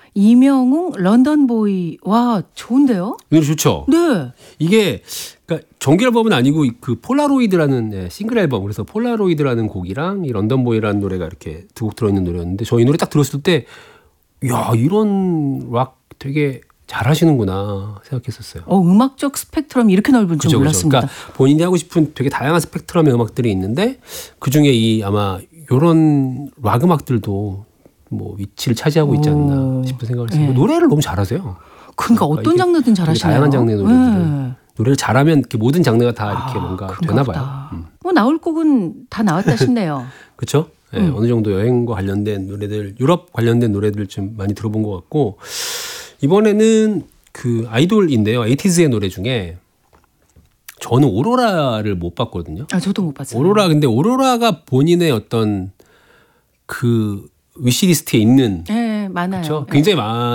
이명웅 런던보이. 와, 좋은데요? 노래 좋죠. 네. 이게 그러니까 정규 앨범은 아니고 그 폴라로이드라는 싱글 앨범, 그래서 폴라로이드라는 곡이랑 이 런던보이라는 노래가 이렇게 두 곡 들어있는 노래였는데 저희 노래 딱 들었을 때 야, 이런 락 되게 잘하시는구나 생각했었어요. 음악적 스펙트럼이 이렇게 넓은 줄 몰랐습니다. 그러니까 본인이 하고 싶은 되게 다양한 스펙트럼의 음악들이 있는데 그 중에 이 아마 이런 락 음악들도 뭐 위치를 차지하고 있지 않나 싶은 생각을 했어요. 네. 노래를 너무 잘하세요. 그러니까 어떤 장르든 잘하시네요. 다양한 장르의 노래들을 노래를 잘하면 이렇게 모든 장르가 다 이렇게 뭔가 되나 봐요. 뭐 나올 곡은 다 나왔다 싶네요. 그렇죠. 네, 어느 정도 여행과 관련된 노래들, 유럽 관련된 노래들 좀 많이 들어본 것 같고 이번에는 그 아이돌인데요. 에이티즈의 노래 중에 저는 오로라를 못 봤거든요. 저도 못 봤어요. 근데 오로라가 본인의 어떤 그 위시리스트에 있는 네, 많아요. 그렇죠? 굉장히 많은